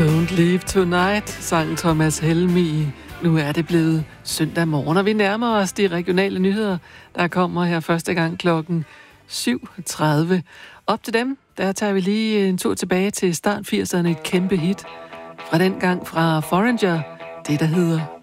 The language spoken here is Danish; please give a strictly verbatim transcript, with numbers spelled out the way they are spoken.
Don't Leave Tonight, sang Thomas Helmig. Nu er det blevet søndag morgen, og vi nærmer os de regionale nyheder, der kommer her første gang klokken syv tredive. Op til dem, der tager vi lige en tur tilbage til start firserne, et kæmpe hit fra den gang fra Foreigner, det der hedder